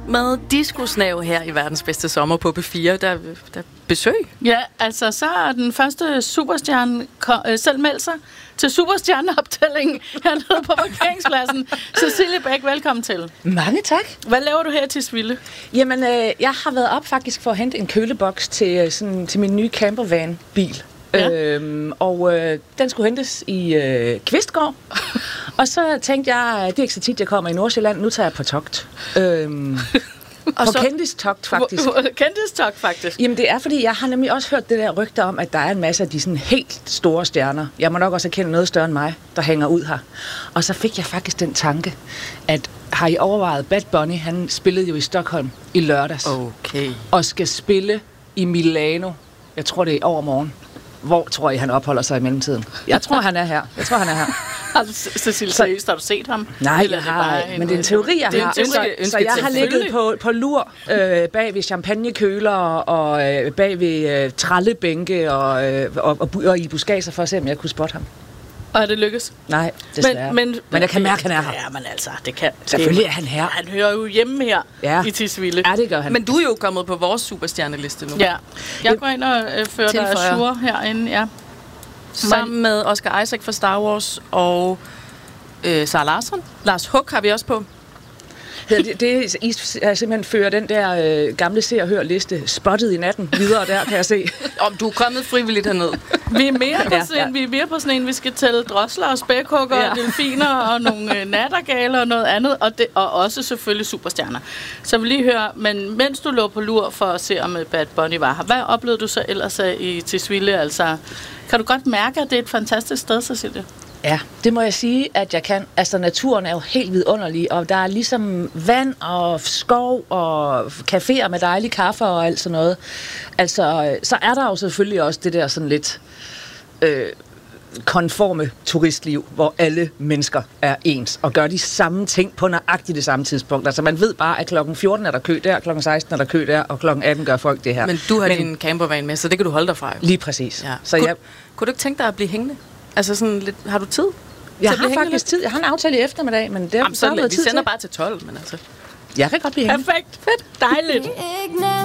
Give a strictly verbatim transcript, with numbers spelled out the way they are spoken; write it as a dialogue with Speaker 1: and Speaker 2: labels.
Speaker 1: med diskusnav her i Verdens Bedste Sommer på P fire. Der, der besøg.
Speaker 2: Ja, altså så er den første superstjerne kom, øh, selv meldt sig til superstjerneoptællingen hernede på parkeringspladsen. Cecilie Bæk, velkommen til.
Speaker 3: Mange tak.
Speaker 2: Hvad laver du her til Tisvilde?
Speaker 3: Jamen, øh, jeg har været op faktisk for at hente en køleboks til, sådan, til min nye campervan-bil. Ja. Øhm, og øh, den skulle hentes i øh, Kvistgård. Og så tænkte jeg, det er ikke så tit, jeg kommer i Nordsjælland. Nu tager jeg på togt. Øhm,
Speaker 2: og
Speaker 3: på
Speaker 2: så,
Speaker 3: kendistogt, faktisk.
Speaker 2: Kendistogt, faktisk?
Speaker 3: Jamen, det er, fordi jeg har nemlig også hørt det der rygte om, at der er en masse af de sådan helt store stjerner. Jeg må nok også erkende noget større end mig, der hænger ud her. Og så fik jeg faktisk den tanke, at har I overvejet, Bad Bunny, han spillede jo i Stockholm i lørdags.
Speaker 1: Okay.
Speaker 3: Og skal spille i Milano. Jeg tror, det er i overmorgen. Hvor tror I, han opholder sig i mellemtiden? Jeg tror, han er her. Jeg tror, han er her.
Speaker 2: Har du, Cecilie, seriøst, har du set ham?
Speaker 3: Nej, jeg har, det men det er en teori, jeg har.
Speaker 2: Ønske,
Speaker 3: så,
Speaker 2: ønske
Speaker 3: så jeg har ligget på, på lur øh, bag ved champagnekøler og øh, bag ved øh, trallebænke og, øh, og, og, og i buskager for at se, om jeg kunne spotte ham.
Speaker 2: Og er det lykkes?
Speaker 3: Nej, desværre. Men, men, men jeg kan mærke, at han er her.
Speaker 2: Ja, men altså, det kan...
Speaker 3: Selvfølgelig er han her.
Speaker 2: Han hører jo hjemme her
Speaker 3: ja.
Speaker 2: i Tisvilde.
Speaker 3: Ja, det gør han.
Speaker 1: Men du er jo kommet på vores superstjerneliste nu.
Speaker 2: Ja. Jeg går ind og øh, fører dig Azure herinde, ja.
Speaker 1: Sammen med Oscar Isaac fra Star Wars og øh, Sarah Larsson. Lars Huck har vi også på.
Speaker 3: Det, det I er simpelthen fører den der øh, gamle se og hør liste spottet i natten videre der, kan jeg se.
Speaker 1: Om du er kommet frivilligt herned.
Speaker 2: Vi er mere på
Speaker 3: ja,
Speaker 2: sådan,
Speaker 3: ja.
Speaker 2: vi er mere på sådan en, vi skal tælle drosler og spækhugger ja. og delfiner og nogle øh, nattergaler og noget andet, og, det, og også selvfølgelig superstjerner. Så vi lige høre, men mens du lå på lur for at se, om Bad Bunny var her, hvad oplevede du så ellers i Tisvilde? Altså, kan du godt mærke, at det er et fantastisk sted, Cecilie?
Speaker 3: Ja, det må jeg sige, at jeg kan. Altså, naturen er jo helt vidunderlig, og der er ligesom vand og skov og caféer med dejlig kaffe og alt sådan noget. Altså, så er der jo selvfølgelig også det der sådan lidt øh, konforme turistliv, hvor alle mennesker er ens og gør de samme ting på nøjagtigt det samme tidspunkt. Altså, man ved bare, at klokken fjorten er der kø der, klokken seksten er der kø der, og klokken atten gør folk det her.
Speaker 1: Men du har Men, din campervan med, så det kan du holde dig fra.
Speaker 3: Lige præcis.
Speaker 1: Ja.
Speaker 3: Så
Speaker 1: Kun,
Speaker 3: jeg,
Speaker 1: kunne du ikke tænke dig at blive hængende? Altså sådan lidt, har du tid?
Speaker 3: Jeg har faktisk lidt? tid. Jeg har en aftale i eftermiddag, men det er
Speaker 1: Jamen, så
Speaker 3: noget
Speaker 1: vi
Speaker 3: tid
Speaker 1: sender
Speaker 3: til.
Speaker 1: bare til tolv, men altså.
Speaker 3: Jeg kan godt blive hængende.
Speaker 2: Perfekt. Fedt. Dejligt.